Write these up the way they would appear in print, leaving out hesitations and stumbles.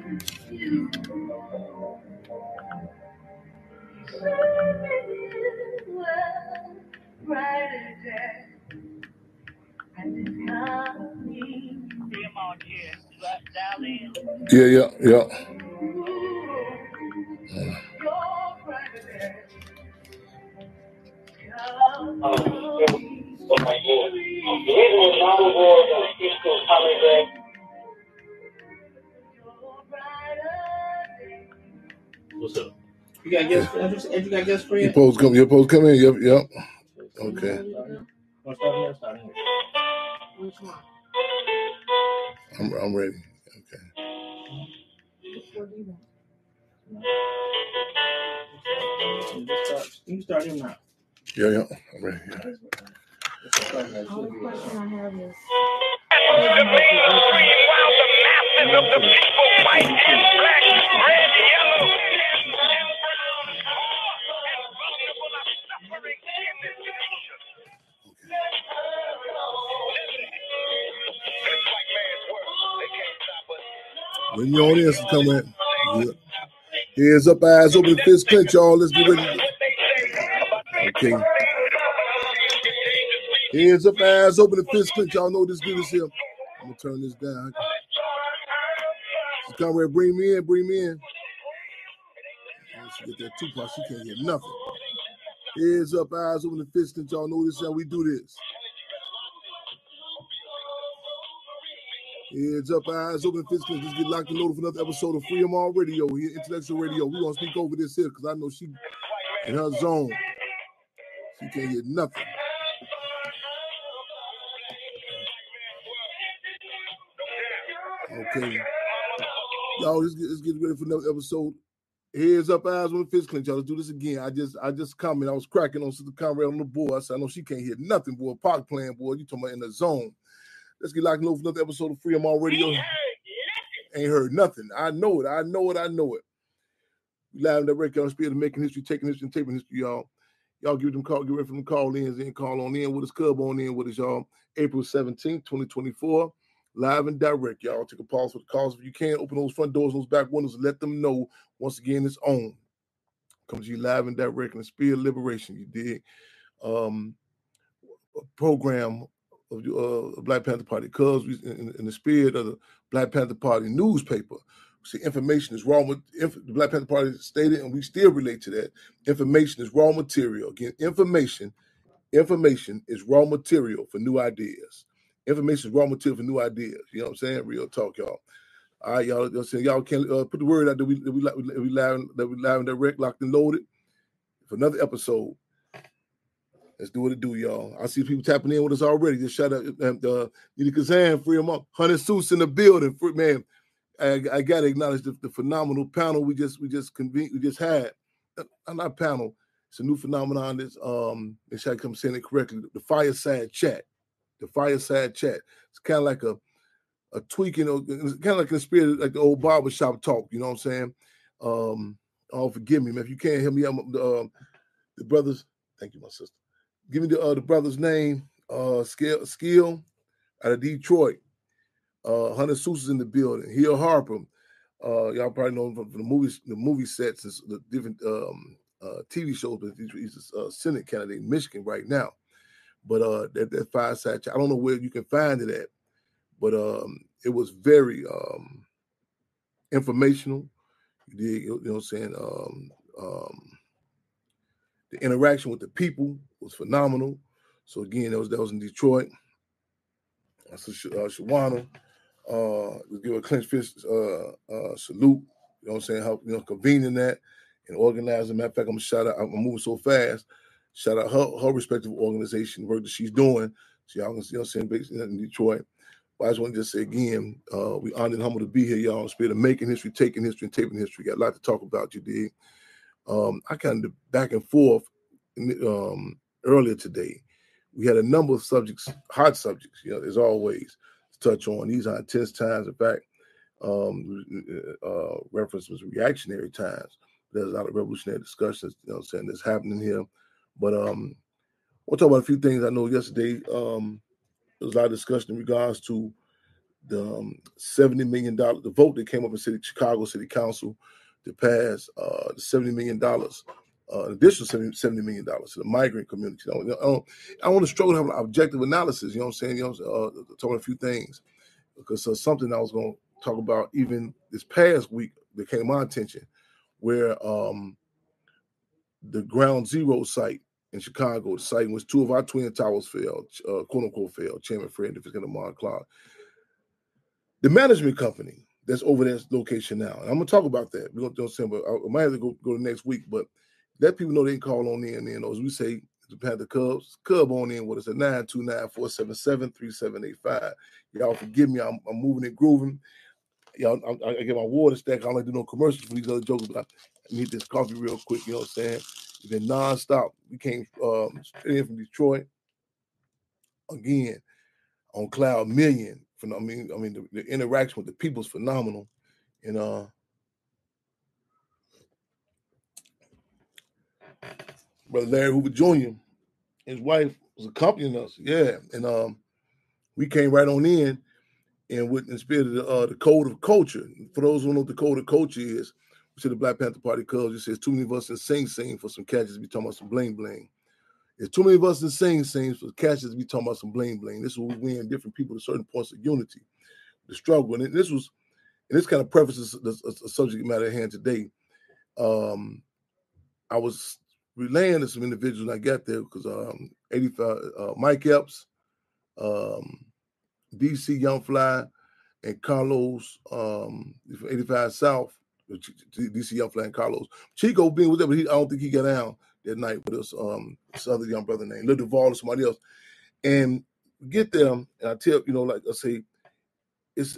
Yeah. What's up? You got guests? You got guests for you? Your post come in. Yep. Okay. Which one? I'm ready. Okay. You can start him now. Yeah. I'm ready. Yeah. The only question I have is, When your audience is coming, heads up, eyes open, fist clench, y'all. Let's get ready. Okay. Heads up, eyes open, fist clench. Y'all know this good is here. I'm gonna turn this down. Conrad, bring me in. She get that Tupac, she can't hear nothing. Heads up, eyes open, fist clench. Y'all know this is how we do this. Heads up, eyes open, fist clench. Let's get locked and loaded for another episode of Freedom On Radio here, Intellectual Radio. We're gonna speak over this here because I know she in her zone. She can't hear nothing. Okay. Y'all, let's get ready for another episode. Heads up, eyes on the fist clench. Y'all, let's do this again. I just commented. I was cracking on Sister Conrad on the board. I said, I know she can't hear nothing, boy. Park playing, boy. You talking about in the zone. Let's get locked and loaded for another episode of Freedom On Radio. Ain't heard nothing. I know it. We live in the record on Spirit of Making History, Taking History, and Taping History, y'all. Y'all give them call, get ready for them call-ins and call on in with us, Cub on in with us, y'all. April 17th, 2024. Live and direct, y'all. Take a pause for the calls. If you can, open those front doors, those back windows, and let them know once again it's on. Comes to you live and direct in the spirit of liberation. You dig? A program of the Black Panther Party, because in the spirit of the Black Panther Party newspaper. See, information is raw. The Black Panther Party stated, and we still relate to that. Information is raw material. Again, information is raw material for new ideas. Information is raw material for new ideas. You know what I'm saying? Real talk, y'all. All right, y'all. Y'all can put the word out that we live and direct, locked and loaded for another episode. Let's do what it do, y'all. I see people tapping in with us already. Just shout out Nita Kazan, free them up. 100 Suits in the building. Man, I gotta acknowledge the phenomenal panel we just had. Not panel. It's a new phenomenon. That's make sure I come saying it correctly. The fireside chat. The fireside chat. It's kind of like a tweaking. It's kind of like a spirit, like the old barbershop talk. You know what I'm saying? Oh, forgive me, man. If you can't hear me, I'm the brothers. Thank you, my sister. Give me the brother's name. Skill out of Detroit. Hunter Seuss is in the building. Hill Harper. Y'all probably know him from the movie sets and the different TV shows, but he's a Senate candidate in Michigan right now. But that fireside chat, I don't know where you can find it at, but it was very informational. You know what I'm saying? The interaction with the people was phenomenal. So again, that was in Detroit. So Shawana, give a clenched fist salute. You know what I'm saying? Help, convening that and organizing. Matter of fact, I'm gonna shout out. I'm moving so fast. Shout out her respective organization, work that she's doing. So y'all can see, I'm saying, based in Detroit. But I just want to just say again, we honored and humbled to be here, y'all. In spirit of making history, taking history, and taping history. Got a lot to talk about, you dig? I kind of back and forth earlier today. We had a number of subjects, hot subjects, as always, to touch on. These are intense times. In fact, reference was reactionary times. There's a lot of revolutionary discussions, saying that's happening here. But we'll talk about a few things. I know yesterday there was a lot of discussion in regards to the $70 million, the vote that came up in Chicago City Council to pass the $70 million, additional $70 million to the migrant community. I want to struggle to have an objective analysis, you know what I'm saying? Talking a few things, because something I was going to talk about even this past week that came to my attention, where the Ground Zero site in Chicago, the site in which two of our twin towers failed, quote unquote failed, Chairman Fred and Amon Clark. The management company that's over that location now, and I'm gonna talk about that. We're gonna say, but I might have to go next week. But let people know they can call on in. As we say, the Panther Cub on in. What is it? 929-477-3785. Y'all forgive me. I'm moving and grooving. Y'all, I get my water stack. I don't like to do no commercials for these other jokers, but I need this coffee real quick. You know what I'm saying? It's been nonstop. We came straight in from Detroit again on Cloud Million. The interaction with the people is phenomenal, and Brother Larry Hoover Jr., his wife was accompanying us, and we came right on in, and with the spirit of the code of culture. For those who don't know what the code of culture is, we see the Black Panther Party Cubs. It says too many of us in sing for some catches be talking about some bling. There's too many of us in sing for catches be talking about some bling. This is where we win different people to certain points of unity. The struggle, and this kind of prefaces the subject matter at hand today. I was relaying to some individuals when I got there because 85 Mike Epps, DC Young Fly, and Carlos from 85 South, DC Young Fly and Carlos. Chico Bean was there, but I don't think he got down that night with us. This other young brother named Lil Duval or somebody else, and get there, and I tell like I say. It's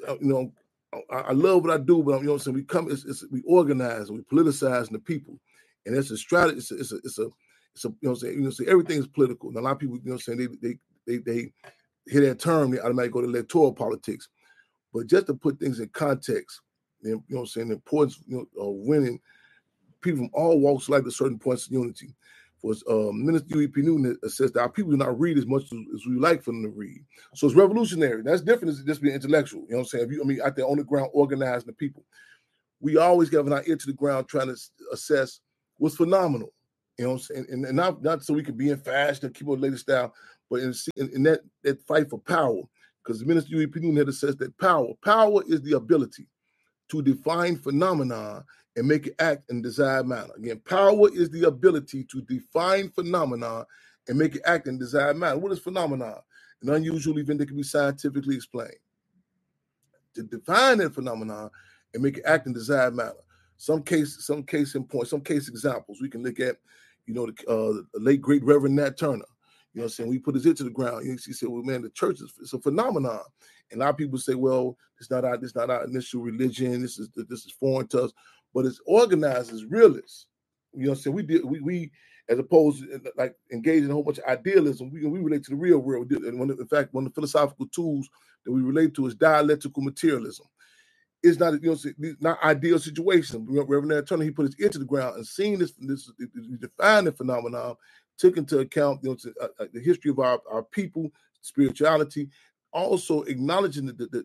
I love what I do, but you know what I'm saying. We organize and we politicize the people, and it's a strategy. It's a everything is political. And a lot of people, they hear that term, they automatically go to electoral politics. But just to put things in context, the importance of winning people from all walks of life to certain points of unity. Was Minister U.E.P. Newton says that our people do not read as much as we like for them to read. So it's revolutionary. That's different than just being intellectual. You know what I'm saying? Out there on the ground organizing the people. We always have our ear to the ground trying to assess what's phenomenal. You know what I'm saying? And not so we can be in fashion and keep on the latest style, but in that fight for power. Because Minister U.E.P. Newton had assessed that power is the ability to define phenomena and make it act in desired manner. Again, power is the ability to define phenomena and make it act in desired manner. What is phenomena? An unusual event that can be scientifically explained. To define that phenomena and make it act in desired manner. Some case examples we can look at. The late great Reverend Nat Turner. You know what I'm saying? We put his ear to the ground. He said, "Well, man, the church is a phenomenon." And a lot of people say, "Well, it's not our initial religion. This is foreign to us." But it's organized as realists. You know what I'm saying? We as opposed to like engaging in a whole bunch of idealism, we relate to the real world. And one of the philosophical tools that we relate to is dialectical materialism. It's not not ideal situation. Reverend Nat Turner, he put his ear to the ground and seeing this defined the phenomenon, took into account the history of our people, spirituality, also acknowledging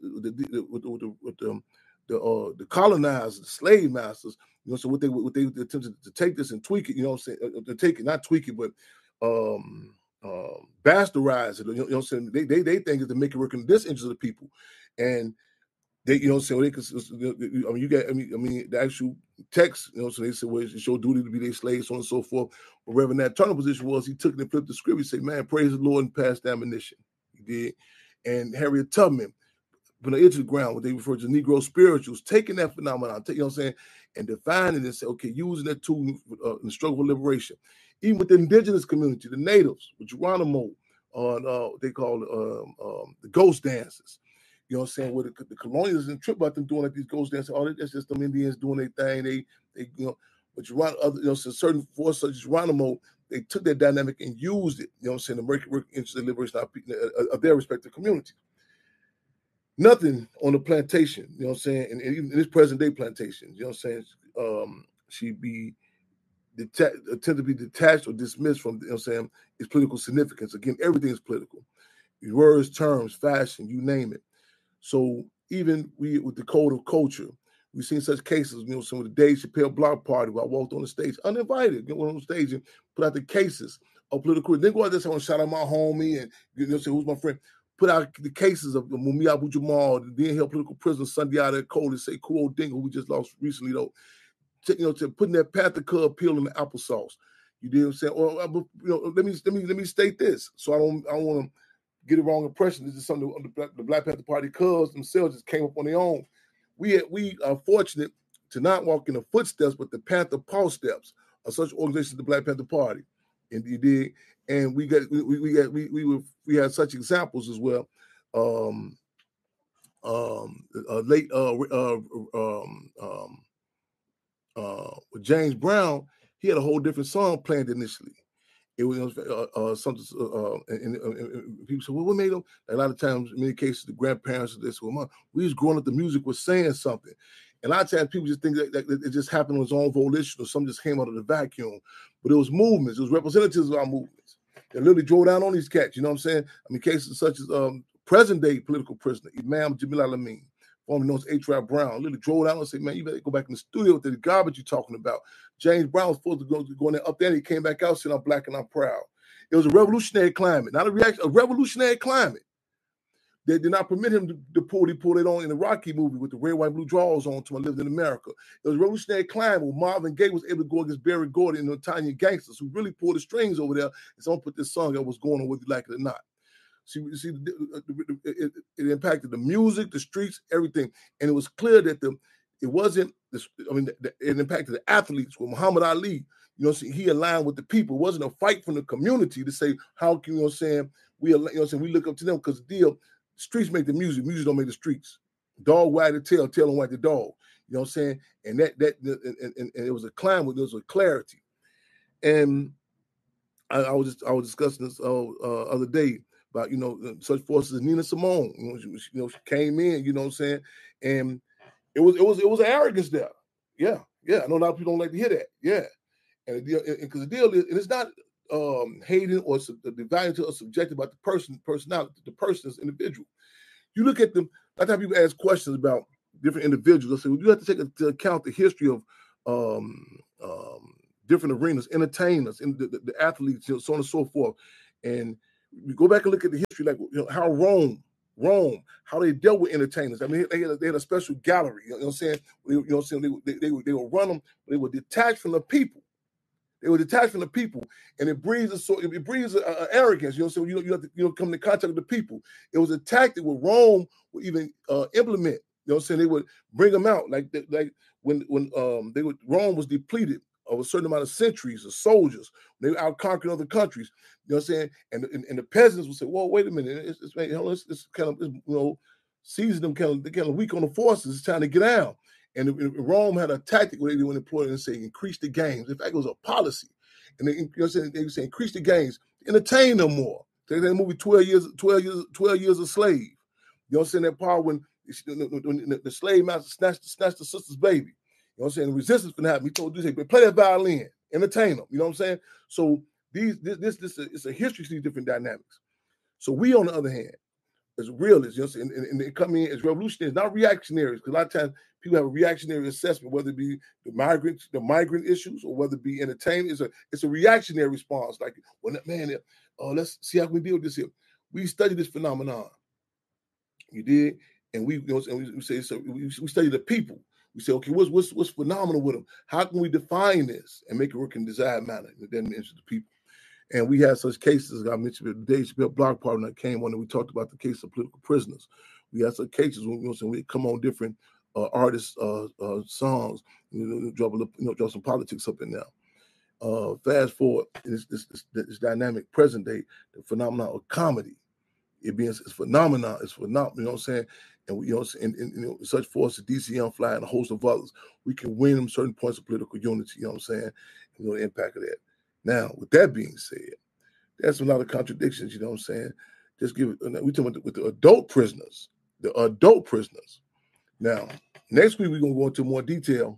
the colonizers, the slave masters, so what they attempted to take this and tweak it, you know what I'm saying, to take it, not tweak it, but bastardize it, you know what I'm saying, they think it's to make it work in this interest of the people, and they, you know what I'm saying, the actual text, so they said, well, it's your duty to be their slaves, so on and so forth, but Reverend Nat Turner's position was, he took it and flipped the script, he said, man, praise the Lord and pass the ammunition, he did, and Harriet Tubman, put it to the ground, what they refer to as Negro spirituals, taking that phenomenon, you know what I'm saying, and defining it and say, okay, using that tool in the struggle for liberation. Even with the indigenous community, the natives, with Geronimo, they call the ghost dances. You know what I'm saying? Where the colonials didn't trip about them doing like these ghost dances. Oh, that's just them Indians doing their thing. They but certain forces such as Geronimo, they took that dynamic and used it, you know what I'm saying, to work into the liberation of their respective community. Nothing on the plantation, you know what I'm saying, and even in this present day plantation, you know what I'm saying, she'd be attempt to be detached or dismissed from, you know what I'm saying, its political significance. Again, everything is political. Words, terms, fashion, you name it. So even with the code of culture, we've seen such cases, some of the Dave Chappelle block party where I walked on the stage, uninvited, went on the stage and put out the cases of political. Then go out there and shout out my homie and say, who's my friend? Put out the cases of Mumia Abu Jamal, the being held political prisoner, Sunday out there cold, and say Kuo Ding, who we just lost recently, though, to putting that Panther Cub peel in the applesauce. You know what I'm saying? Or let me state this, so I don't want to get a wrong impression. This is something the Black Panther Party cubs themselves just came up on their own. We are fortunate to not walk in the footsteps, but the Panther Paw steps of such organizations, the Black Panther Party, and you did. And we had such examples as well. With James Brown, he had a whole different song planned initially. It was something, and people say, well, what made them? A lot of times, in many cases, the grandparents of this, well, we was growing up, the music was saying something. And a lot of times people just think that it just happened on its own volition or something just came out of the vacuum. But it was movements, it was representatives of our movements. They literally drove down on these cats, you know what I'm saying? I mean, cases such as present-day political prisoner, Imam Jamil Al-Amin, formerly known as H.R. Brown, literally drove down and said, man, you better go back in the studio with the garbage you're talking about. James Brown was supposed to go in there up there, and he came back out saying, I'm black and I'm proud. It was a revolutionary climate, not a reaction, a revolutionary climate. They did not permit him to pull it on in the Rocky movie with the red, white, blue drawers on to I Lived in America. It was a revolutionary climate where Marvin Gaye was able to go against Barry Gordy and the Italian gangsters who really pulled the strings over there. And someone put this song that was going on whether you like it or not. See, it impacted the music, the streets, everything. And it was clear that it impacted the athletes with Muhammad Ali. He aligned with the people. It wasn't a fight from the community to say, how can, we look up to them because the deal, streets make the music don't make the streets. Dog wag the tail don't wag the dog. You know what I'm saying? And and it was a climate, there was a clarity. And I was discussing this other day about, such forces as Nina Simone. She came in, you know what I'm saying? And it was an arrogance there. Yeah. I know a lot of people don't like to hear that. Yeah. And because the deal is, and it's not hating or devaluing or subjective about the personality, the person as individual. You look at them, a lot of times people ask questions about different individuals. I say, well, you have to take into account the history of different arenas, entertainers, and the athletes, so on and so forth. And we go back and look at the history, like how Rome, how they dealt with entertainers. I mean, they had a special gallery. You know what I'm saying? They would run them, but they were detached from the people. And it breeds arrogance. You know what I'm saying? You have to come into contact with the people. It was a tactic where Rome would even implement. You know what I'm saying? They would bring them out like when Rome was depleted of a certain amount of centuries of soldiers. They were out conquering other countries. You know what I'm saying? And the peasants would say, "Well, wait a minute. It's kind of season them kind of weak on the forces. It's time to get out." And Rome had a tactic where they would employ and say, increase the games. In fact, it was a policy. And they would say, increase the games, entertain them more. They movie 12 years a slave. You know what I'm saying? That part when the slave master snatched the sister's baby. You know what I'm saying? The resistance for that. He told you, play that violin, entertain them. You know what I'm saying? So this it's a history of these different dynamics. So we, on the other hand, as realists, you know what I'm saying? And they come in as revolutionaries, not reactionaries, because a lot of times people have a reactionary assessment, whether it be the migrant issues, or whether it be entertainment. It's a reactionary response. Like, well, man, let's see how we deal with this here. We study this phenomenon. You did, and we say so. We study the people. We say, okay, what's phenomenal with them? How can we define this and make it work in a desired manner? And then mention the people. And we had such cases, I mentioned the Dave Chappelle block party that came on, and we talked about the case of political prisoners. We had some cases when we come on different artists' songs, drop some politics up in there. Fast forward, this dynamic present day, the phenomenon of comedy. It's phenomenon. It's phenomenal. You know what I'm saying? And such forces, DC Young Fly and a host of others, we can win them certain points of political unity. You know what I'm saying? The impact of that. Now, with that being said, there's a lot of contradictions, you know what I'm saying? We're talking about with the adult prisoners. The adult prisoners. Now, next week we're going to go into more detail.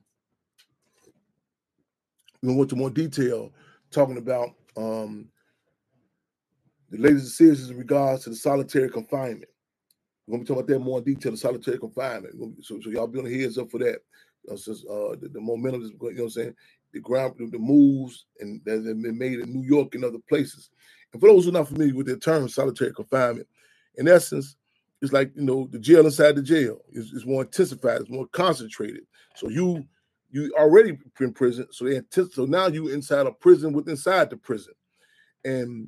We're going to go into more detail talking about the latest decisions in regards to the solitary confinement. We're gonna be talking about that more in detail, the solitary confinement. So y'all be on the heads up for that. Since the momentum is, you know what I'm saying, the moves and that have been made in New York and other places. And for those who are not familiar with the term solitary confinement, in essence, it's like, the jail inside the jail. It's more intensified, it's more concentrated. So you already in prison, so now you inside a prison inside the prison. And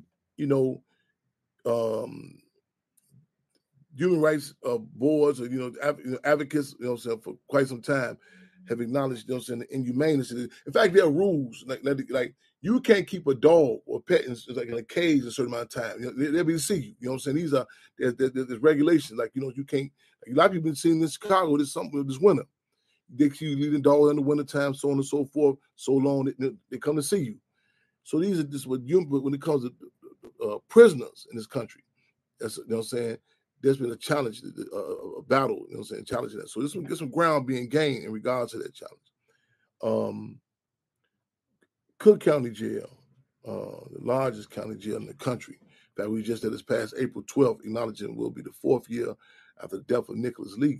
human rights boards or advocates, for quite some time have acknowledged, the inhumaneness. In fact, there are rules like you can't keep a dog or pet in a cage a certain amount of time. They'll be to see you. You know what I'm saying? There's regulations, like you can't. Like, a lot of people been seeing in Chicago this winter. They see you leaving dog in the wintertime, so on and so forth, so long they come to see you. So these are just when it comes to prisoners in this country. That's, what I'm saying. There's been a challenge, a battle, challenging that. So this will get some ground being gained in regards to that challenge. Cook County Jail, the largest county jail in the country. In fact, we just had this past April 12th, acknowledging will be the 4th year after the death of Nicholas Lee.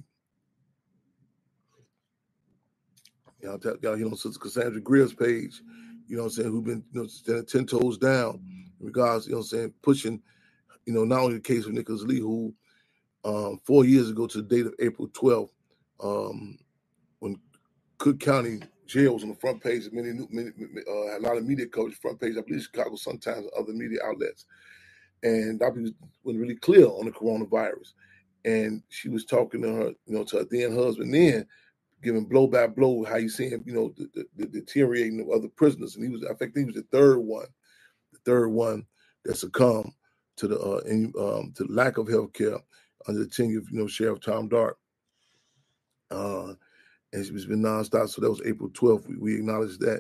Y'all, Sister Cassandra Greer's page, who've been, standing 10 toes down in regards, pushing, not only the case of Nicholas Lee, who 4 years ago to the date of April 12th, when Cook County Jail was on the front page of many a lot of media coverage, front page, I believe Chicago Sun-Times, other media outlets. And Dr. was really clear on the coronavirus. And she was talking to her, to her then husband, then giving blow by blow how you see him, the deteriorating of other prisoners. And I think he was the third one that succumbed to the lack of health care under the tenure of Sheriff Tom Dart. And it's been nonstop. So that was April 12th. We acknowledged that.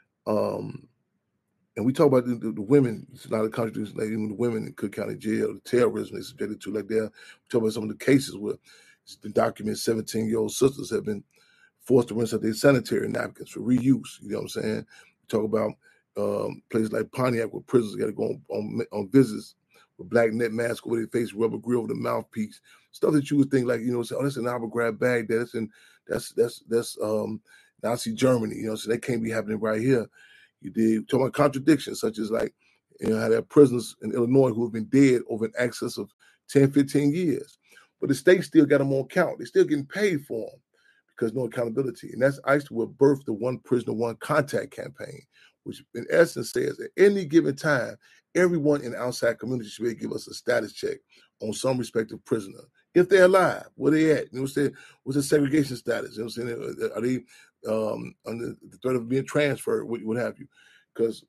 And we talk about the women. It's a lot of countries, like even the women in Cook County Jail, the terrorism they subjected to. Like we talk about some of the cases where it's been documented 17-year-old sisters have been forced to rinse out their sanitary napkins for reuse. You know what I'm saying? We talk about places like Pontiac where prisoners got to go on visits with black net mask over their face, rubber grill over the mouthpiece, stuff that you would think like, say, oh, that's an Abu Ghraib Baghdad, that's Nazi Germany, so they can't be happening right here. You did talk about contradictions, such as like, how there are prisoners in Illinois who have been dead over an excess of 10, 15 years. But the state still got them on count. They're still getting paid for them because no accountability. And that's ICE will birth the One Prisoner, One Contact campaign, which in essence says at any given time, everyone in the outside community should be able to give us a status check on some respective prisoner. If they're alive, where they at? What's their segregation status? You know what I'm saying? Are they under the threat of being transferred? What have you? Because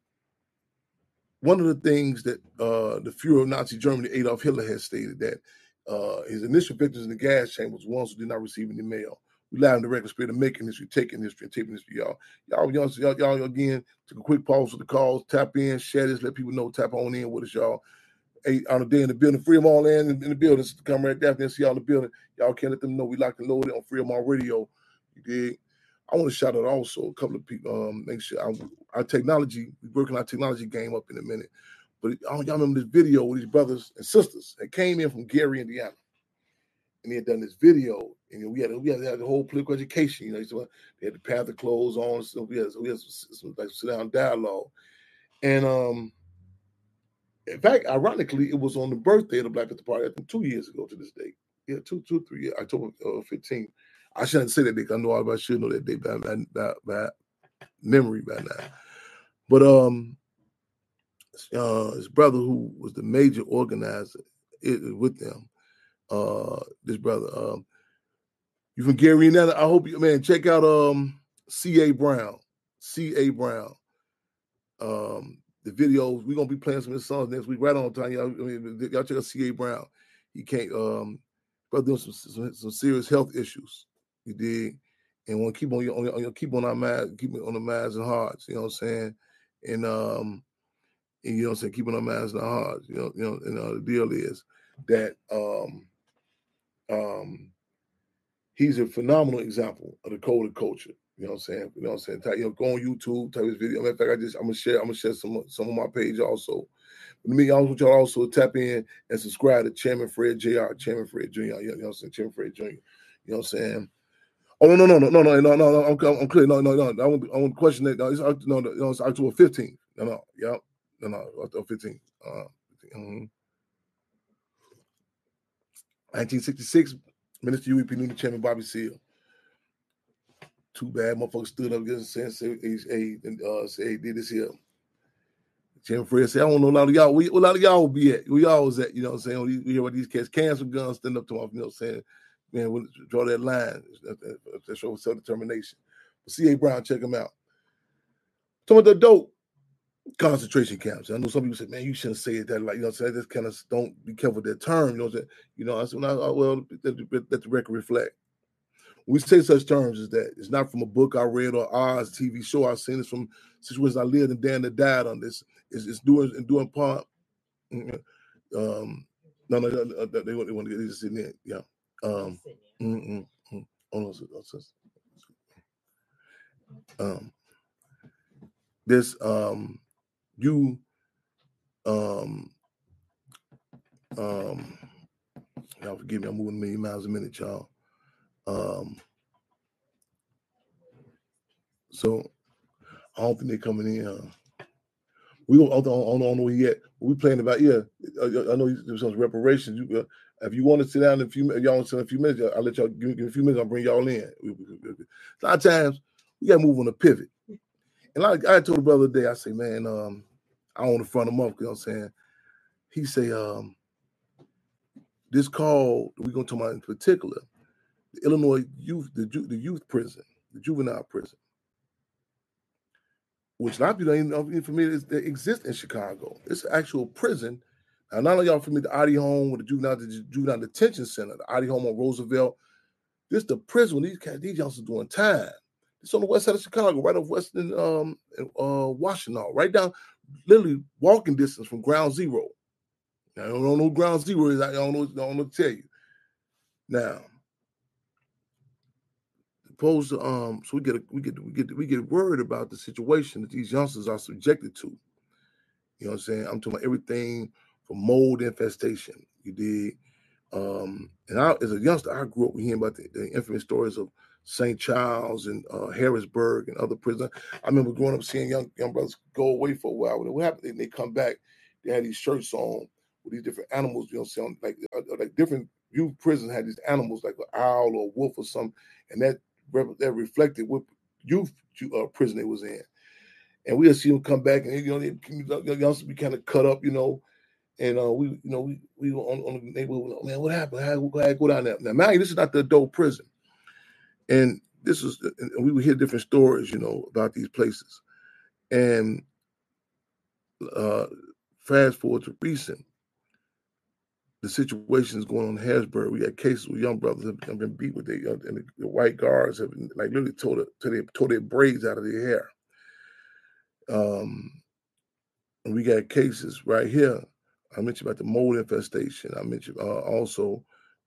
one of the things that the Fuhrer of Nazi Germany, Adolf Hitler, has stated that his initial victims in the gas chamber was ones who did not receive any mail. We live in the record spirit of making history, taking history, and taping history, y'all. Y'all again, took a quick pause for the calls, tap in, share this, let people know, tap on in with us, y'all. Hey, on a day in the building, Free 'em All in the building. Come right after and see y'all in the building. Y'all can't let them know we locked and loaded on Free 'em All Radio. You dig? I want to shout out also a couple of people. Make sure our technology, we're working our technology game up in a minute. But y'all remember this video with these brothers and sisters that came in from Gary, Indiana. And they had done this video, and we had the whole political education. So they had the Panther clothes on. So we had some like sit down dialogue. And in fact, ironically, it was on the birthday of the Black Panther Party, I think 2 years ago to this date. Yeah, 3 years, October 15th. I shouldn't say that date. I know I should know that date by memory by now. But his brother, who was the major organizer with them, this brother, you from Gary, Indiana. I hope you, man, check out C.A. Brown. C.A. Brown. The videos, we're gonna be playing some of his songs next week, right on time. Y'all check out C.A. Brown. He can't brother doing some serious health issues. You dig? And want to keep on keep on our minds, keep it on the minds and hearts, you know what I'm saying? And you know what I'm saying, keeping our minds and our hearts, the deal is that he's a phenomenal example of the code of culture. You know what I'm saying? Go on YouTube, type his video. In fact, I'm gonna share some on my page also. I want y'all also tap in and subscribe to Chairman Fred Jr. Chairman Fred Jr. You know what I'm saying? Chairman Fred Jr. You know what I'm saying? Oh no! I'm clear. No. I want to question that. No, it's October 15th. No. Yeah. No. October 15th. 1966. Minister UEP Newton Chairman Bobby Seale. Too bad motherfuckers stood up against and said, hey, did this here. Chairman Fred said, I don't know a lot of y'all. Where a lot of y'all be at? Where y'all was at? You know what I'm saying? We hear what these cats cancer guns stand up to them, you know what I'm saying? Man, we'll draw that line. That shows self-determination. But C.A. Brown, check him out. Talking about the dope concentration camps. I know some people say, man, you shouldn't say it that, like, you know what I'm saying? Just kind of don't be careful with that term, you know what I'm saying? You know, I said, well, let the record reflect. When we say such terms as that, it's not from a book I read or Oz TV show I've seen. It's from situations I lived and Dan that died on this. It's doing part. No, they want to get this in there. Yeah. This y'all forgive me, I'm moving a million miles a minute, y'all. So I don't think they're coming in. We don't know where he at. We playing about, I know there's some reparations. If you want to sit down in a few minutes, y'all want to sit in a few minutes, I'll let y'all give me a few minutes, I'll bring y'all in. A lot of times we gotta move on a pivot. And like I told the brother the other day, I say, man, I don't want to front him up, you know what I'm saying? He say, this call we're gonna talk about in particular, the Illinois youth, the youth prison, the juvenile prison, which a lot of people ain't familiar, that exists in Chicago. It's an actual prison. Now, none of y'all familiar with the Adi Home, with the juvenile detention center, the Adi Home on Roosevelt. This the prison when these youngsters doing time. It's on the west side of Chicago, right off Western Washington, right down, literally walking distance from Ground Zero. Now, I don't know who Ground Zero is. I don't know to tell you. Now, opposed to so we get worried about the situation that these youngsters are subjected to. You know what I'm saying? I'm talking about everything from mold infestation. You did, and as a youngster, I grew up hearing about the infamous stories of St. Charles and Harrisburg and other prisons. I remember growing up seeing young brothers go away for a while. What happened? They come back. They had these shirts on with these different animals. You know what I'm saying? Like different youth prisons had these animals like an owl or a wolf or something, and that reflected what youth prison they was in. And we'll see them come back, and they youngsters be kind of cut up, and we were on the neighborhood. Man, what happened? How go down there? Now, mind you, this is not the adult prison. And we would hear different stories, about these places. And fast forward to recent, the situation is going on in Harrisburg. We got cases where young brothers have been beat with and the white guards have been, like, literally tore their braids out of their hair. And we got cases right here. I mentioned about the mold infestation. I mentioned also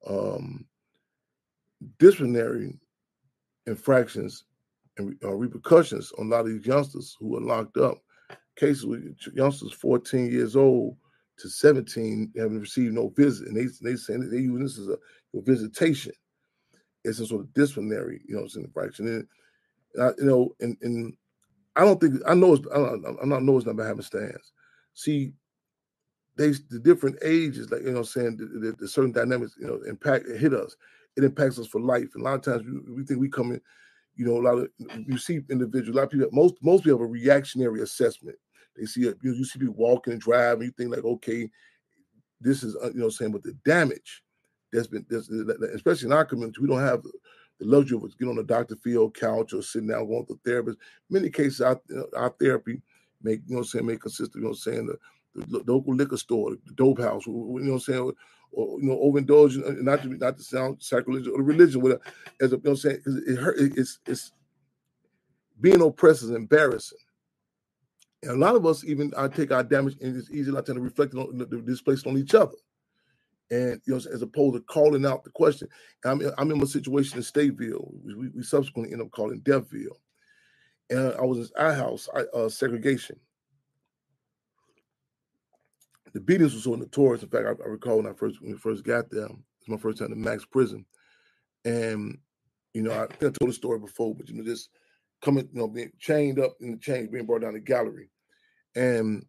disciplinary infractions and repercussions on a lot of these youngsters who are locked up. Cases with youngsters 14 years old to 17 haven't received no visit, and they saying that they use this as a visitation. It's a sort of disciplinary, it's an infraction. And I don't think I know it's not about having stands. See, the different ages, like saying the certain dynamics, hit us. It impacts us for life. And a lot of times we think we come in. A lot of you see individuals. A lot of people. Most people have a reactionary assessment. They see you see people walking and driving. You think like, okay, this is but the damage that's been, especially in our community, we don't have the luxury of getting on the Dr. Phil couch or sitting down going to therapist. In many cases, our therapy may consist of the local liquor store, the dope house, or overindulging, not to sound sacrilegious, or religion, as because it hurt. It's being oppressed is embarrassing, and a lot of us even take our damage, and it's easy not to reflect on displaced on each other, and as opposed to calling out the question. I'm in a situation in Stateville. We subsequently end up calling Deathville, and I was in our house segregation. The beatings were so notorious. In fact, I recall when we first got there, it was my first time in Max Prison. And, you know, I think I told the story before, but, you know, just coming, you know, being chained up in the chains, being brought down the gallery. And,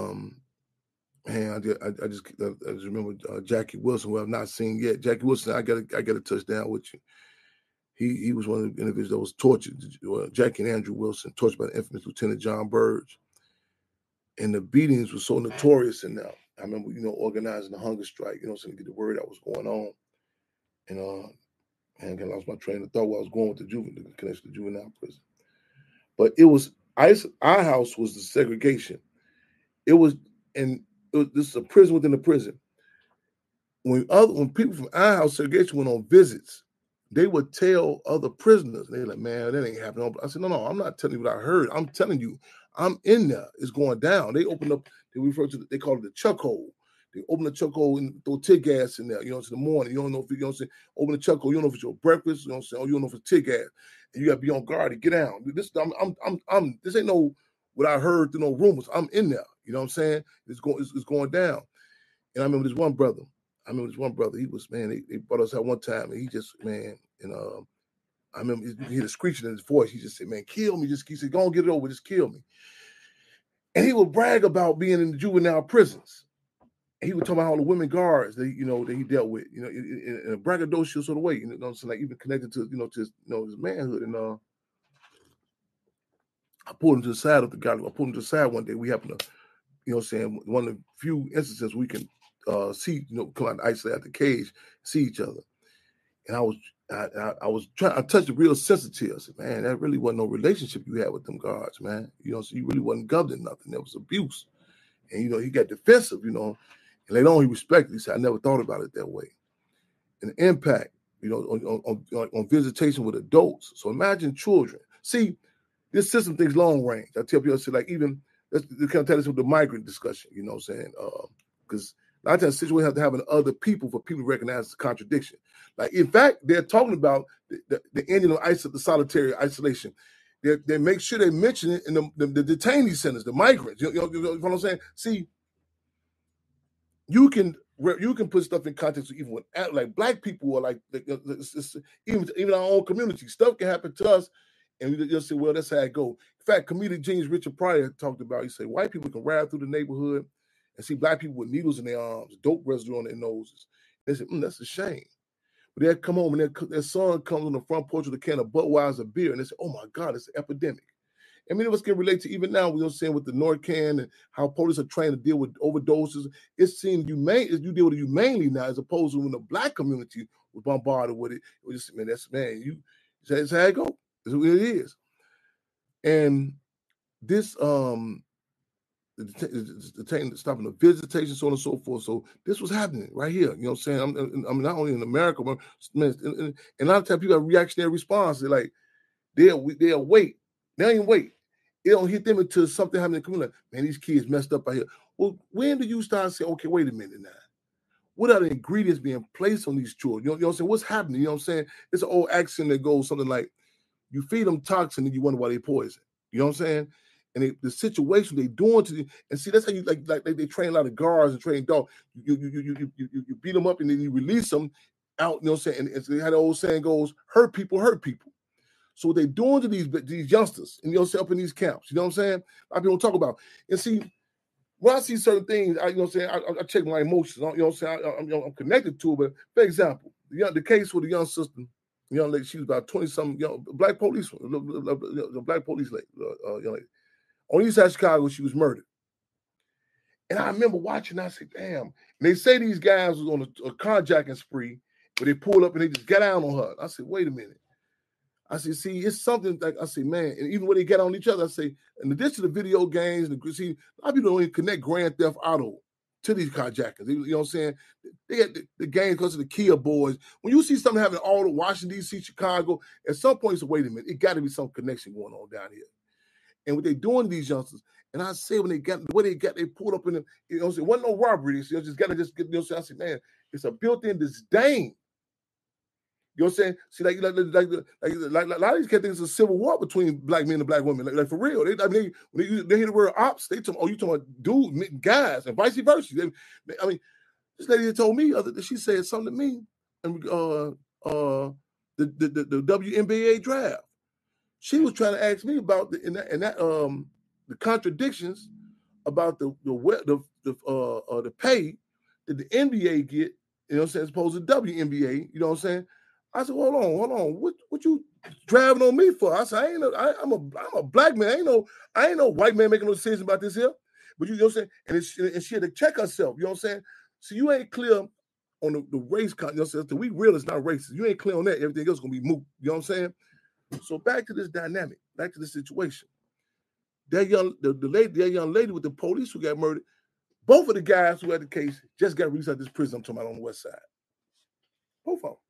man, I just remember Jackie Wilson, who I've not seen yet. Jackie Wilson, I got a touchdown with you. He was one of the individuals that was tortured. Jackie and Andrew Wilson, tortured by the infamous Lieutenant John Burge. And the beatings were so notorious in there. I remember, you know, organizing the hunger strike, you know, so to get the word that was going on. And and I lost my train of thought where I was going with the connection to juvenile prison. But it was our house was the segregation. This is a prison within a prison. When people from our house segregation went on visits, they would tell other prisoners, they're like, man, that ain't happening. I said, no, I'm not telling you what I heard. I'm telling you, I'm in there. It's going down. They opened up, they call it the chuck hole. They open the chuck hole and throw tear gas in there, you know, to the morning. You don't know if, you know what I'm saying, open the chuck hole, you don't know if it's your breakfast, you know what I'm saying, or you don't know if it's tear gas. And you got to be on guard to get down. This ain't no what I heard through no rumors. I'm in there. You know what I'm saying? It's going down. And I remember this one brother. He was, man, they brought us out one time, and he just, man, and I remember you hear the screeching in his voice. He just said, man, kill me. He said, go on, get it over, just kill me. And he would brag about being in the juvenile prisons. And he would talk about all the women guards that, you know, that he dealt with, you know, in a braggadocious sort of way, you know what I'm saying, like even connected to, you know, to his, you know, his manhood. And I pulled him to the side of the gallery. I pulled him to the side one day. We happened to, you know what I'm saying, one of the few instances we can see, you know, come out and isolate out the cage, see each other. And I touched the real sensitive. I said, man, that really wasn't no relationship you had with them guards, man. You know, so you really wasn't governing nothing. There was abuse. And, you know, he got defensive, you know, and later on he respected. He said, I never thought about it that way. And the impact, you know, on visitation with adults. So imagine children. See, this system thinks long range. I tell people, I say, like, even, let's kind of tell this with the migrant discussion, you know what I'm saying? Because a lot of times situations have to happen to other people for people to recognize the contradiction. Like, in fact, they're talking about the ending of the solitary isolation. They make sure they mention it in the detainee centers, the migrants. You know what I'm saying? See, you can put stuff in context even with like black people or like even our own community. Stuff can happen to us, and we just say, well, that's how it goes. In fact, comedian James Richard Pryor talked about. He said white people can ride through the neighborhood and see black people with needles in their arms, dope residue on their noses. They said, that's a shame. But they'll come home and their son comes on the front porch with a can of Budweiser beer, and they say, oh my God, it's an epidemic. And many of us can relate to even now, we're saying with the Narcan and how police are trained to deal with overdoses. It seems you deal with it humanely now, as opposed to when the black community was bombarded with it. It was just, that's how it goes. That's what it is. And this, stopping the visitation, so on and so forth. So this was happening right here. You know what I'm saying? I'm not only in America, but man, and a lot of times people have reactionary response. They're like, they'll wait. They don't even wait. It don't hit them until something happens in the community. Like, man, these kids messed up out here. Well, when do you start saying, okay, wait a minute now? What are the ingredients being placed on these children? You know what I'm saying? What's happening? You know what I'm saying? It's an old axiom that goes something like, you feed them toxin and you wonder why they poison. You know what I'm saying? And the situation they doing to them, and see, that's how you like they train a lot of guards and train dogs. You beat them up and then you release them out. You know what I'm saying? And so how the old saying goes, hurt people hurt people. So what they doing to these youngsters, and you know, up in these camps, you know what I'm saying? A lot of people don't talk about. And see, when I see certain things, you know what I'm saying, I check my emotions. You know what I'm saying? I'm connected to it. But for example, the case with the young sister, young lady, she was about 20-something, black police, the black police lady, young lady. On the east side of Chicago, she was murdered. And I remember watching, I said, damn. And they say these guys was on a carjacking spree, where they pulled up and they just got down on her. I said, wait a minute. I said, see, it's something like, I say, man, and even when they get on each other, I say, in addition to the video games, see, a lot of people don't even connect Grand Theft Auto to these carjackings. You know what I'm saying? They got the games because of the Kia boys. When you see something happening all over Washington, D.C., Chicago, at some point, you say, wait a minute, it got to be some connection going on down here. And what they doing to these youngsters, and I say when they pulled up in the, you know, it wasn't no robbery. You know, just got to get, you know, I said, man, it's a built-in disdain. You know what I'm saying? See, like a lot of these cats think it's a civil war between black men and black women. Like for real. When they hear the word ops, they talk, oh, you talking about dudes, guys, and vice versa. This lady told me she said something to me, and the WNBA draft. She was trying to ask me about the contradictions about the pay that the NBA get, you know what I'm saying, as opposed to WNBA, you know what I'm saying? I said, hold on, what you driving on me for? I said, I'm a black man. I ain't no white man making no decision about this here. But you know what I'm saying? And she had to check herself, you know what I'm saying? So you ain't clear on the race, you know what I'm saying? We real it's not racist. You ain't clear on that, everything else is gonna be moot, you know what I'm saying? So back to this dynamic, back to the situation. That young lady with the police who got murdered, both of the guys who had the case just got released out of this prison I'm talking about on the west side. Both of them.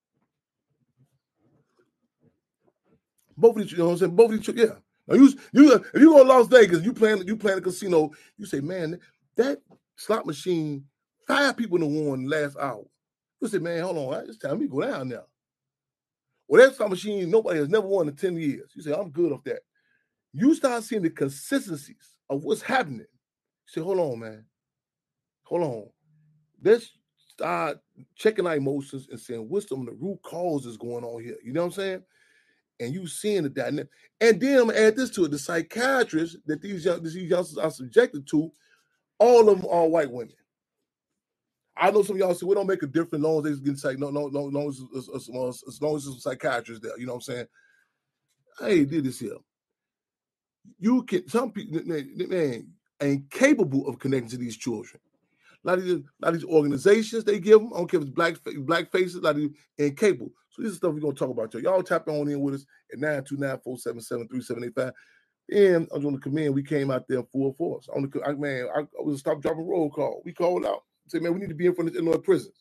Both of these, you know what I'm saying? Both of these, yeah. Now if you go to Las Vegas, you playing a casino, you say, man, that slot machine, 5 people in the won last hour. You say, man, hold on, it's time we go down now. Well, that slot machine, nobody has never won in 10 years. You say, I'm good off that. You start seeing the consistencies of what's happening. You say, hold on, man. Hold on. Let's start checking our emotions and saying, what's some of the root causes going on here? You know what I'm saying? And you seeing the dynamic. And then I'm going to add this to it. The psychiatrists that these youngsters are subjected to, all of them are white women. I know some of y'all say, we don't make a difference as long as they get psych. No, as long as there's psychiatrists there. You know what I'm saying? I ain't did this here. You can, some people, man, ain't capable of connecting to these children. A lot of these organizations they give them, I don't care if it's black faces, a lot of these incapable. So this is stuff we're gonna talk about. Y'all tap on in with us at 929-477-3785. And I was on the command. We came out there full force. I was a stop, drop, and roll call. We called out, say, man, we need to be in front of the Illinois prisons.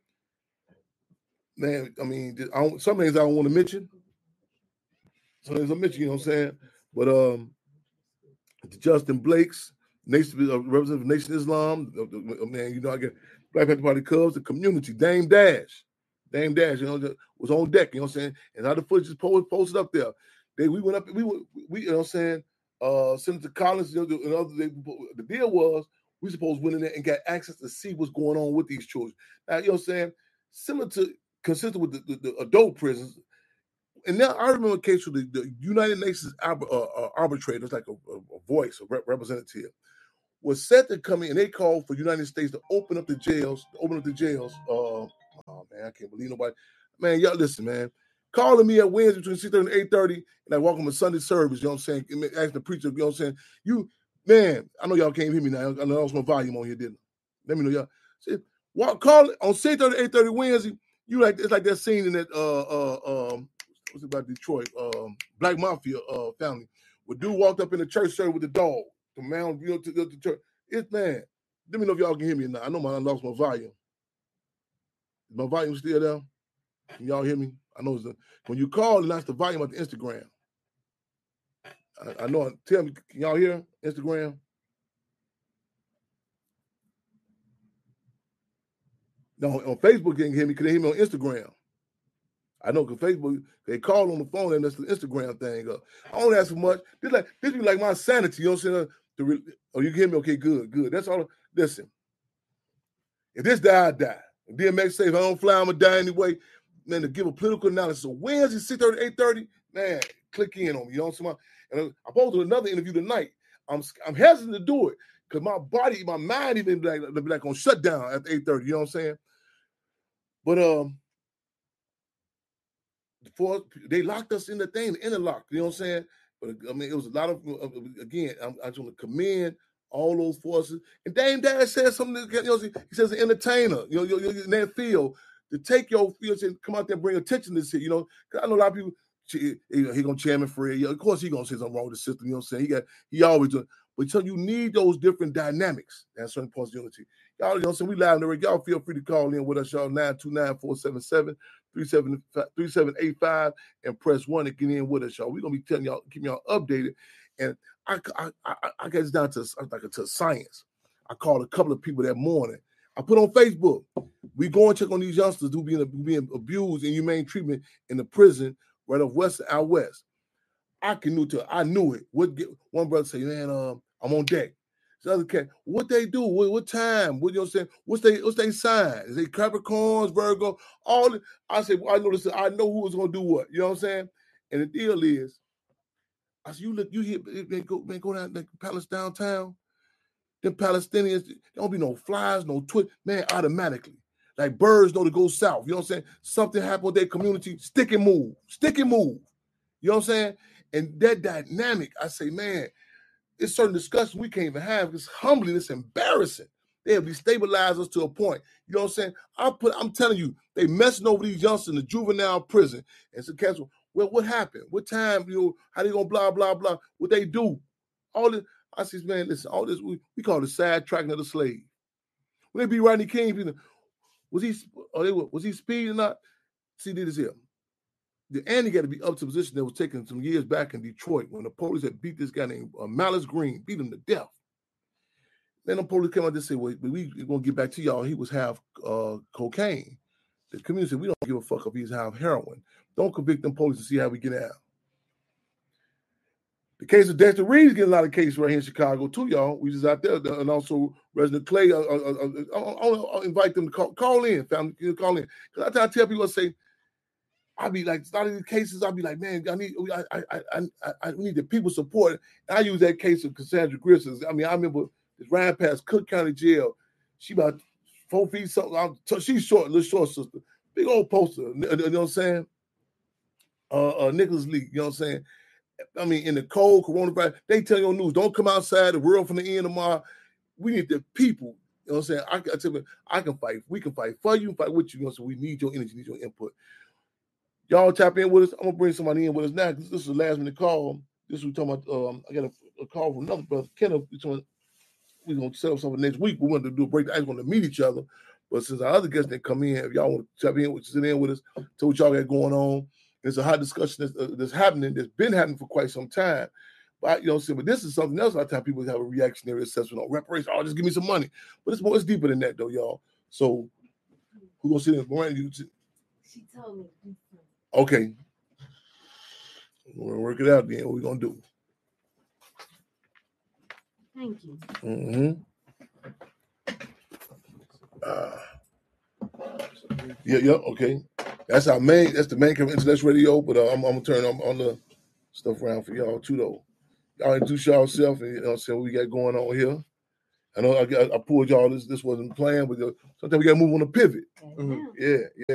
Man, I mean, some things I don't want to mention. Some things I mention, you know what I'm saying? But Justin Blake's representative of Nation Islam, man, you know, I get Black Panther Party Cubs, the community, Dame Dash, you know, was on deck, you know what I'm saying? And how the footage is posted up there. We went up, we you know what I'm saying, Senator Collins, you know, the deal was we supposed to went in there and got access to see what's going on with these children. Now, you know what I'm saying? Consistent with the adult prisons. And now I remember a case with the United Nations arbitrators, like a voice, a representative, was set to come in, and they called for the United States to open up the jails. Oh man, I can't believe nobody. Man, y'all listen, man. Calling me at Wednesday between 6:30 and 8:30, and I walk on a Sunday service, you know what I'm saying? Asking the preacher, you know what I'm saying? Man, I know y'all can't hear me now. I know I lost my volume on here, didn't I? Let me know y'all. See, call on 6:30 to 8:30 Wednesday. It's like that scene in that what's it about Detroit? Black Mafia family. Where dude walked up in the church service with the dog. The man, you know, to the church. It's man. Let me know if y'all can hear me now. I know I lost my volume. Is my volume still there? Can y'all hear me? I know when you call, and that's the volume of the Instagram. I know. Tell me, can y'all hear Instagram? No, on Facebook they can hear me. Can they hear me on Instagram? I know because Facebook, they call on the phone and that's the Instagram thing up. I don't ask for much. This be like my sanity, you know what I'm saying? Oh, you can hear me? Okay, good. That's all. Listen, if this die, I die. If DMX say if I don't fly, I'm going to die anyway. Man, to give a political analysis. So Wednesday, 6:30, 8:30, man, click in on me. You know what I'm saying? And I posted another interview tonight. I'm hesitant to do it because my body, my mind even like on shutdown after 8:30. You know what I'm saying? But before they locked us in the thing, the interlock. You know what I'm saying? But I mean, it was a lot of. Again, I just want to commend all those forces. And Dame Dash said something. You know, he says an entertainer. You know, in that field to take your field and come out there and bring attention to this shit. You know, because I know a lot of people. He gonna chairman Fred. Of course, he gonna say something wrong with the system. You know what I'm saying? He always doing. But so you need those different dynamics at certain points of unity. Y'all, you know what I'm saying? We live in the radio. Y'all feel free to call in with us, y'all, 929-477-3785 and press 1 to get in with us, y'all. We're going to be telling y'all, keeping y'all updated. And I get this down to a science. I called a couple of people that morning. I put on Facebook. We go and check on these youngsters who being abused in humane treatment in the prison right off West out west. I knew it. One brother say, man, I'm on deck. The other cat, what they do? What time? What you know what I'm saying? What's they sign? Is they Capricorns, Virgo? I said, well, I know who was gonna do what. You know what I'm saying? And the deal is, I said, you hear go down the palace downtown. Them Palestinians, there don't be no flies, no man, automatically. Like birds know to go south. You know what I'm saying? Something happened with their community, stick and move. You know what I'm saying? And that dynamic, I say, man, it's certain discussions we can't even have. It's humbling, it's embarrassing. They have destabilized us to a point. You know what I'm saying? I'm telling you, they messing over these youngsters in the juvenile prison. And so, cats, well, what happened? What time? How they gonna blah blah blah? What they do? All this. I said, man, listen, all this we call it sidetracking of the slave. When they be Rodney King, was he speeding or not? See, this here. The Andy got to be up to a position that was taken some years back in Detroit when the police had beat this guy named Malice Green, beat him to death. Then the police came out and said, well, we're going to get back to y'all. He was half cocaine. The community said, we don't give a fuck if he's half heroin. Don't convict them police to see how we get out. The case of Dexter Reeves getting a lot of cases right here in Chicago too, y'all. We just out there, and also Resident Clay. I'll invite them to call in, family, call in. Because I tell people, I say, I be like, starting these cases, I'll be like, man, I need the people support. And I use that case of Cassandra Grissom. I mean, I remember this ran past Cook County Jail. She about 4 feet something. She's short, little short sister. Big old poster. You know what I'm saying? Nicholas Lee, you know what I'm saying? I mean, in the cold coronavirus, they tell you on news, don't come outside, the world from the end tomorrow. We need the people. You know what I'm saying? I tell you, I can fight. We can fight for you, fight with you. You know, so we need your energy, need your input. Y'all tap in with us. I'm gonna bring somebody in with us now because this is the last minute call. This is we talking about. I got a call from another brother, Kenneth. We're gonna set up something next week. We wanted to do a break. I just want to meet each other. But since our other guests didn't come in, if y'all want to tap in, sit in with us, tell what y'all got going on. It's a hot discussion that's happening. That's been happening for quite some time. But you know what I'm saying? But this is something else. A lot of times people have a reactionary assessment on reparations. Oh, just give me some money. But it's deeper than that, though, y'all. So who gonna sit in? Miranda, She told me. Okay. We're gonna work it out then. What we gonna do? Thank you. Mm-hmm. Yeah, okay. That's the main cover Internet Radio, but I'm gonna turn on the stuff around for y'all too, though. Y'all introduce yourself and you know what I'm saying, what we got going on here. I know I pulled y'all this wasn't planned, but sometimes we gotta move on a pivot. Mm-hmm. Yeah.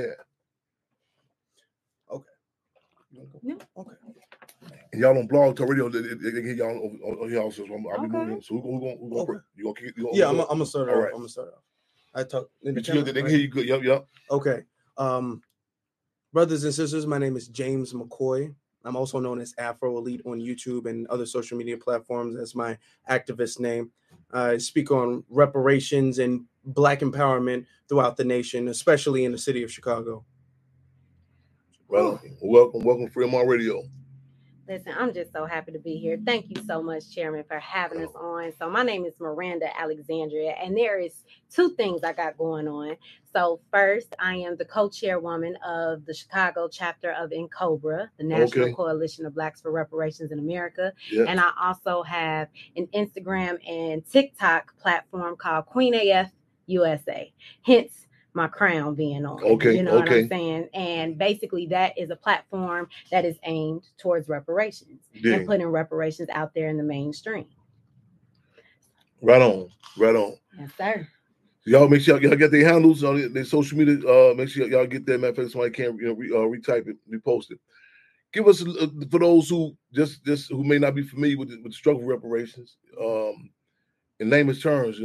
Okay. No. Okay. And y'all on Blog Talk Radio, they can hear y'all on y'all, so I'll be moving. So we're gonna Okay. you gonna kick Yeah, I'm gonna start off. All right. I'm gonna start off. I talk in the They can hear you good. Yep. Okay. Brothers and sisters, my name is James McCoy. I'm also known as Afro Elite on YouTube and other social media platforms. That's my activist name. I speak on reparations and Black empowerment throughout the nation, especially in the city of Chicago. Well, welcome, Fremont Radio. Listen, I'm just so happy to be here. Thank you so much, Chairman, for having us on. So my name is Miranda Alexandria, and there is 2 things I got going on. So first, I am the co-chairwoman of the Chicago chapter of NCOBRA, the National Coalition of Blacks for Reparations in America. Yeah. And I also have an Instagram and TikTok platform called Queen AF USA. Hence, my crown being on. Okay. You know what I'm saying? And basically that is a platform that is aimed towards reparations and putting reparations out there in the mainstream. Right on. Yes, sir. Y'all make sure y'all get their handles on their social media. Make sure y'all get that. Matter of fact, somebody can retype it, repost it. Give us for those who just who may not be familiar with the struggle for reparations. In layman's terms,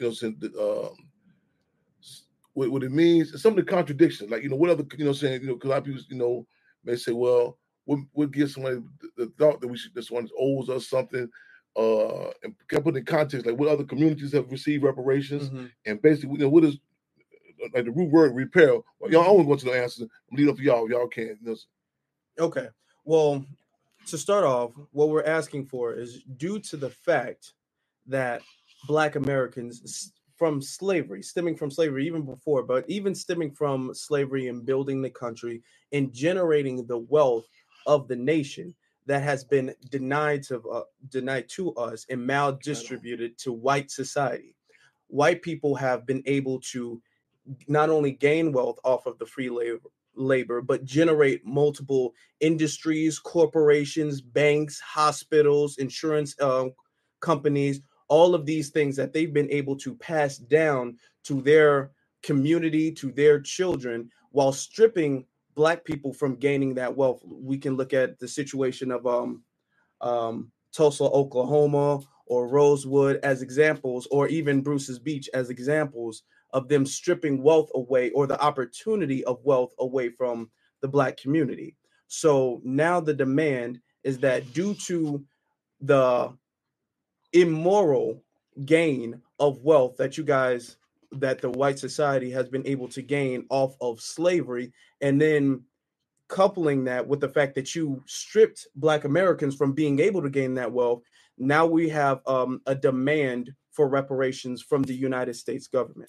what it means, some of the contradictions, like what other, because a lot of people, may say, well, we'll give somebody the thought that this one owes us something, and can put in context, like what other communities have received reparations, and basically, what is like the root word repair. Well, y'all only go to the answers. I'm leaving up for y'all if y'all can. Okay. Well, to start off, what we're asking for is due to the fact that Black Americans from slavery, stemming from slavery even before, but even stemming from slavery and building the country and generating the wealth of the nation that has been denied to us and maldistributed to white society. White people have been able to not only gain wealth off of the free labor, but generate multiple industries, corporations, banks, hospitals, insurance companies, all of these things that they've been able to pass down to their community, to their children, while stripping Black people from gaining that wealth. We can look at the situation of Tulsa, Oklahoma, or Rosewood as examples, or even Bruce's Beach as examples of them stripping wealth away, or the opportunity of wealth away from the Black community. So now the demand is that due to the immoral gain of wealth that the white society has been able to gain off of slavery, and then coupling that with the fact that you stripped Black Americans from being able to gain that wealth, now we have a demand for reparations from the United States government.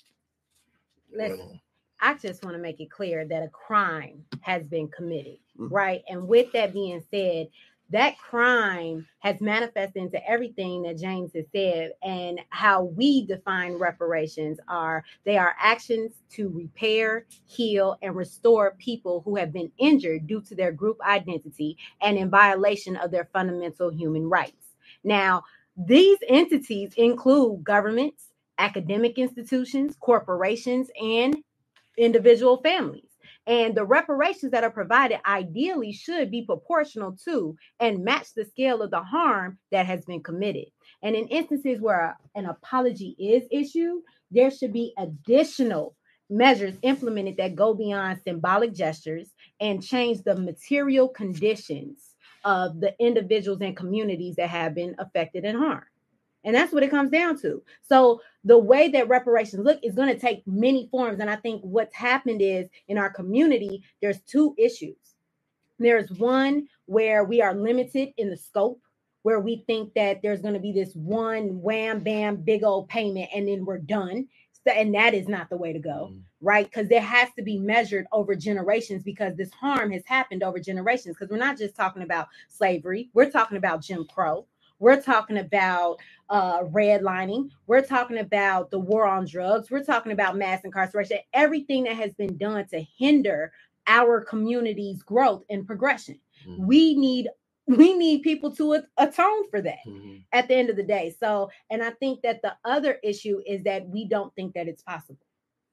Listen, I just want to make it clear that a crime has been committed, right? And with that being said, that crime has manifested into everything that James has said, and how we define reparations they are actions to repair, heal, and restore people who have been injured due to their group identity and in violation of their fundamental human rights. Now, these entities include governments, academic institutions, corporations, and individual families. And the reparations that are provided ideally should be proportional to and match the scale of the harm that has been committed. And in instances where an apology is issued, there should be additional measures implemented that go beyond symbolic gestures and change the material conditions of the individuals and communities that have been affected and harmed. And that's what it comes down to. So the way that reparations look is going to take many forms. And I think what's happened is in our community, there's two issues. There's one where we are limited in the scope, where we think that there's going to be this one wham, bam, big old payment, and then we're done. And that is not the way to go, right? Because there has to be measured over generations, because this harm has happened over generations. Because we're not just talking about slavery. We're talking about Jim Crow. We're talking about redlining. We're talking about the war on drugs. We're talking about mass incarceration, everything that has been done to hinder our community's growth and progression. We need people to atone for that at the end of the day. So, and I think that the other issue is that we don't think that it's possible.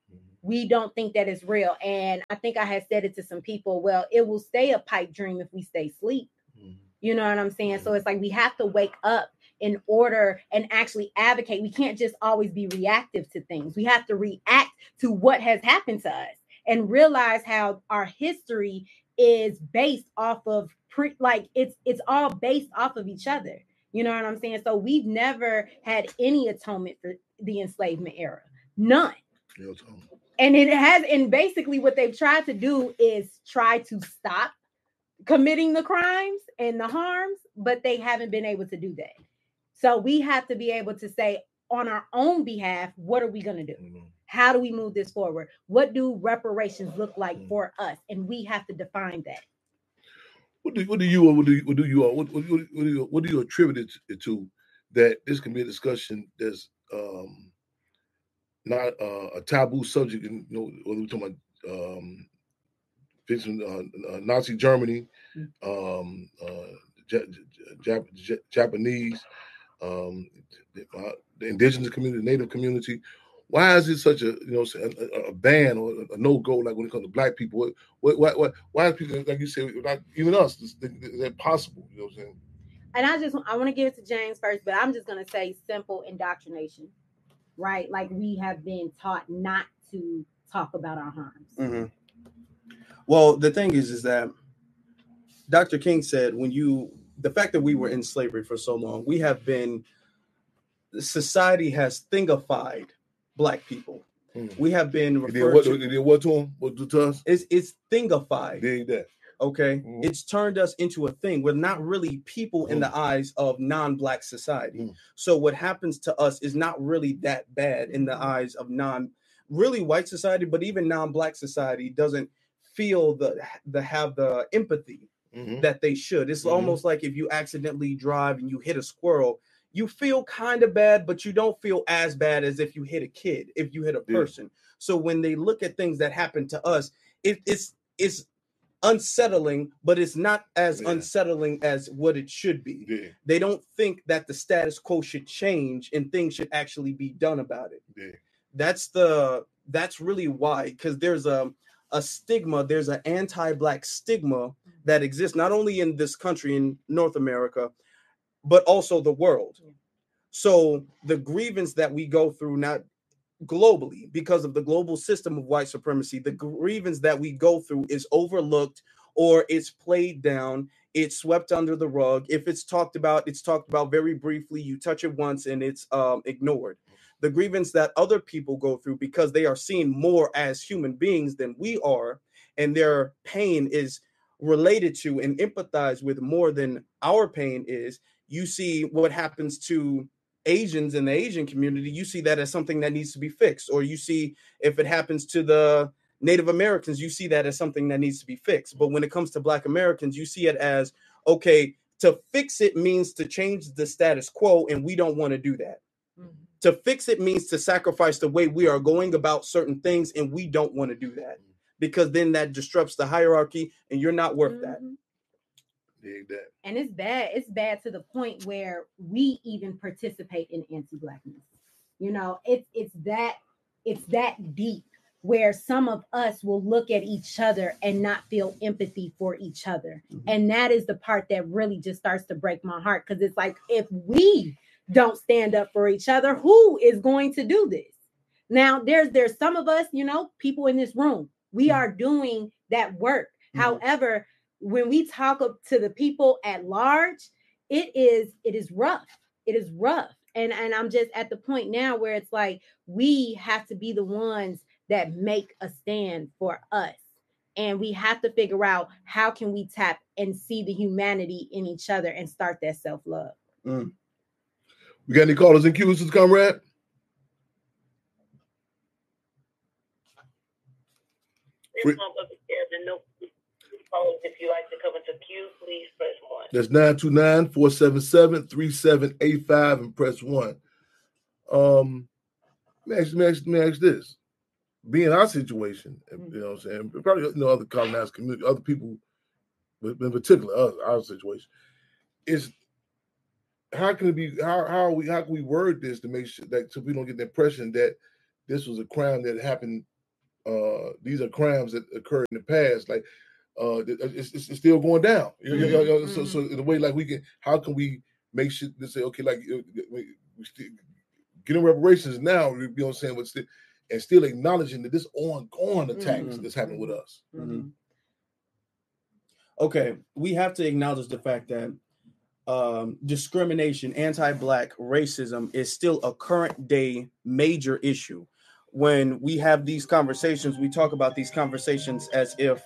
We don't think that it's real. And I think I had said it to some people, well, it will stay a pipe dream if we stay asleep. You know what I'm saying? So it's like we have to wake up in order and actually advocate. We can't just always be reactive to things. We have to react to what has happened to us and realize how our history is based off of it's all based off of each other. You know what I'm saying? So we've never had any atonement for the enslavement era. None. And it has, and basically what they've tried to do is try to stop committing the crimes and the harms, but they haven't been able to do that. So we have to be able to say on our own behalf, what are we going to do? How do we move this forward? What do reparations look like for us? And we have to define that. What do you attribute it to that this can be a discussion that's not a taboo subject? You know, when we're talking about Nazi Germany, Japanese, the indigenous community, Native community. Why is it such a a ban or a no-go like when it comes to Black people? Why is people, like you said, not even us, is that possible? You know what I'm saying? And I want to give it to James first, but I'm just going to say simple indoctrination, right? Like we have been taught not to talk about our harms. Well, the thing is that Dr. King said the fact that we were in slavery for so long, society has thingified Black people. We have been referred to. What to them? What to us? It's thingified. Did that. Okay, Mhm. it's turned us into a thing. We're not really people in the eyes of non-black society. So what happens to us is not really that bad in the eyes of really white society, but even non-black society doesn't feel have the empathy that they should. It's almost like if you accidentally drive and you hit a squirrel, you feel kind of bad, but you don't feel as bad as if you hit a kid, if you hit a person. So when they look at things that happen to us, it's unsettling, but it's not as unsettling as what it should be. They don't think that the status quo should change and things should actually be done about it. That's really why, because there's a stigma, there's an anti-black stigma that exists not only in this country, in North America, but also the world. So the grievance that we go through, not globally, because of the global system of white supremacy, the grievance that we go through is overlooked, or it's played down, it's swept under the rug. If it's talked about very briefly. You touch it once and it's ignored. The grievance that other people go through, because they are seen more as human beings than we are, and their pain is related to and empathized with more than our pain is. You see what happens to Asians in the Asian community, you see that as something that needs to be fixed. Or you see, if it happens to the Native Americans, you see that as something that needs to be fixed. But when it comes to Black Americans, you see it as, okay, to fix it means to change the status quo, and we don't want to do that. To fix it means to sacrifice the way we are going about certain things, and we don't want to do that, because then that disrupts the hierarchy, and you're not worth that. And it's bad. It's bad to the point where we even participate in anti-blackness. You know, it's that deep, where some of us will look at each other and not feel empathy for each other. And that is the part that really just starts to break my heart, because it's like, if we don't stand up for each other, who is going to do this? Now, there's some of us, you know, people in this room, we are doing that work. However, when we talk up to the people at large, it is rough. It is rough. And I'm just at the point now where it's like, we have to be the ones that make a stand for us. And we have to figure out, how can we tap and see the humanity in each other and start that self-love. We got any callers and cues, comrade? If you like to come into queue, please press 1. That's 929-477-3785 and press 1. Let me ask this. Being our situation, you know what I'm saying, probably, you know, other colonized community, other people, but in particular, our situation, is how can it be, how can we word this to make sure that, so we don't get the impression that this was a crime that happened, these are crimes that occurred in the past, like, it's still going down. So in a way, like, we can, how can we make sure to say, okay, like, we still getting reparations now, you know what I'm saying, but still acknowledging that this ongoing attacks that's happening with us. Okay, we have to acknowledge the fact that discrimination, anti-Black racism is still a current day major issue. When we have these conversations, we talk about these conversations as if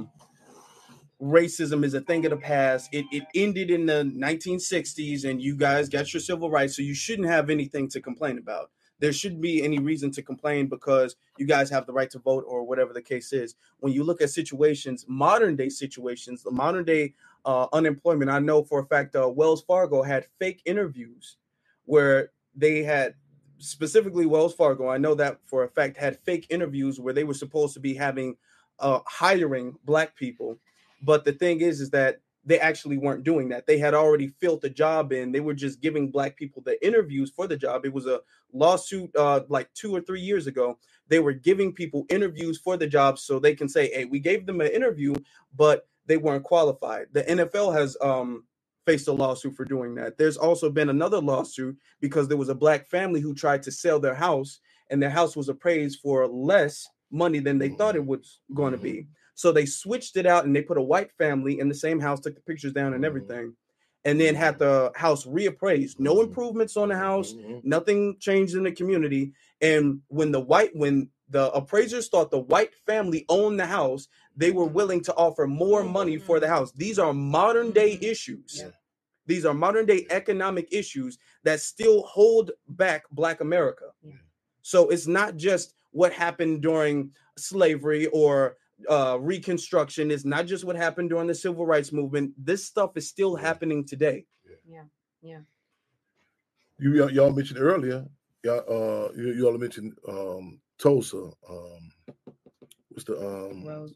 racism is a thing of the past. It ended in the 1960s, and you guys got your civil rights, so you shouldn't have anything to complain about. There shouldn't be any reason to complain because you guys have the right to vote, or whatever the case is. When you look at situations, modern day situations, the modern day unemployment, I know for a fact Wells Fargo had fake interviews where they had, specifically Wells Fargo, I know that for a fact, had fake interviews where they were supposed to be having hiring Black people. But the thing is that they actually weren't doing that. They had already filled the job in. They were just giving Black people the interviews for the job. It was a lawsuit like 2 or 3 years ago. They were giving people interviews for the job so they can say, hey, we gave them an interview, but they weren't qualified. The NFL has faced a lawsuit for doing that. There's also been another lawsuit because there was a Black family who tried to sell their house, and their house was appraised for less money than they thought it was going to be. So they switched it out and they put a white family in the same house, took the pictures down and everything, and then had the house reappraised. No improvements on the house, nothing changed in the community. And when the appraisers thought the white family owned the house, they were willing to offer more money for the house. These are modern day issues. Yeah. These are modern day economic issues that still hold back Black America. Yeah. So it's not just what happened during slavery or Reconstruction. It's not just what happened during the Civil Rights Movement. This stuff is still happening today. Yeah. Y'all mentioned earlier. Y'all mentioned Tulsa. What's the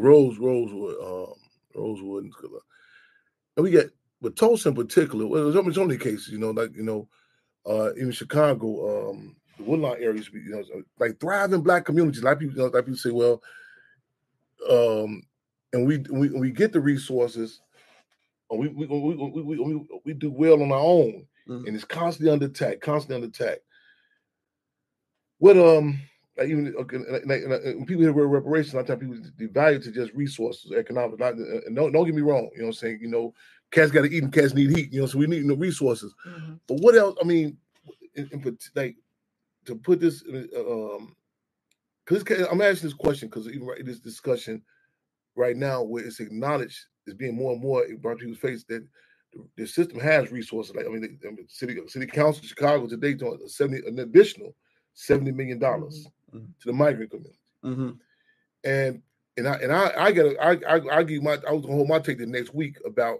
Rosewood. And we get, but Tulsa in particular. Well, there's only cases, even Chicago, the Woodlawn areas, like thriving Black communities. Like people say, well, and we get the resources, we do well on our own, and it's constantly under attack. What even when people hear reparations, a lot of times people devalue to just resources, economic. And don't get me wrong, you know what I'm saying? Cats got to eat and cats need heat, so we need resources. Mm-hmm. But what else? I mean, like to put this, because I'm asking this question because even in this discussion right now, where it's acknowledged, it's being more and more brought to people's face that the system has resources. Like the city council of Chicago today doing an additional $70 million to the migrant community, and I was gonna hold my take the next week about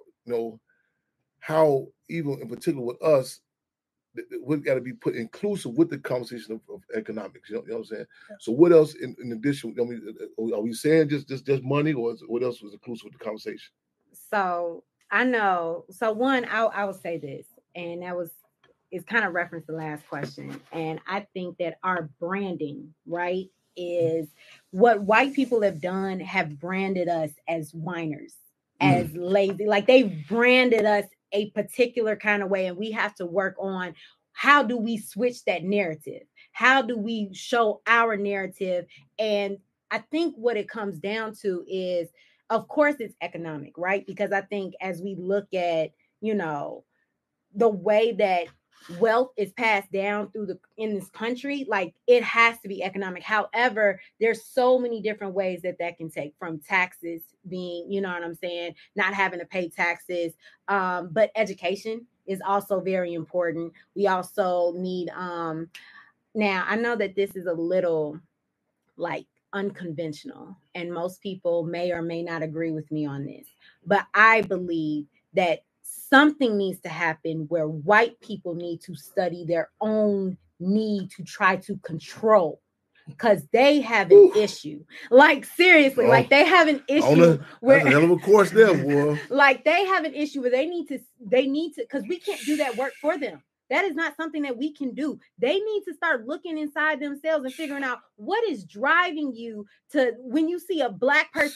how even in particular with us, we've got to be put inclusive with the conversation of economics. You know what I'm saying? So what else in addition? I mean, are we saying just money, or what else was inclusive with the conversation? So I know. So one, I will say this, and it's kind of reference the last question. And I think that our branding, right, is what white people have done, have branded us as whiners, as lazy. Like they've branded us a particular kind of way, and we have to work on how do we switch that narrative? How do we show our narrative? And I think what it comes down to is, of course, it's economic, right? Because I think as we look at, the way that wealth is passed down in this country, like it has to be economic. However, there's so many different ways that can take, from taxes being, you know what I'm saying, not having to pay taxes. But education is also very important. We also need, now I know that this is a little like unconventional, and most people may or may not agree with me on this, but I believe that something needs to happen where white people need to study their own need to try to control, because they have an issue. Like seriously, like they have an issue where that's a hell of a course there, boy. Like they have an issue where they need to, because we can't do that work for them. That is not something that we can do. They need to start looking inside themselves and figuring out what is driving you to, when you see a Black person